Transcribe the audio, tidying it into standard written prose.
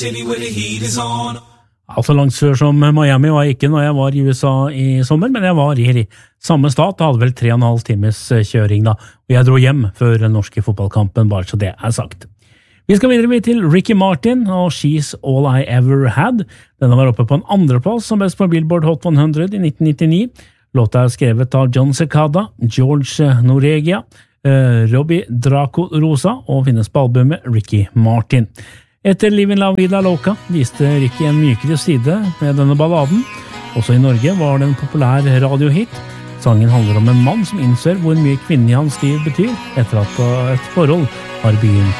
Altså langt før som Miami var jeg ikke når jeg var i USA i sommer, men jeg var i samme stat og hadde vel 3,5 times kjøring da, og jeg dro hjem før den norske fotballkampen, bare så det sagt. Vi skal videre til Ricky Martin og She's All I Ever Had. Denne var oppe på en andreplass som best på Billboard Hot 100 i 1999. Låta skrevet av John Cicada, George Noregia, Robbie Draco Rosa og finnes på albumet Ricky Martin. Etter Livin' La Vida Loca viste Ricky en mykere side med denne balladen. Også i Norge var det en populær radiohit. Sangen handler om en mann som innser hvor mye kvinne i hans liv betyr etter at et forhold har begynt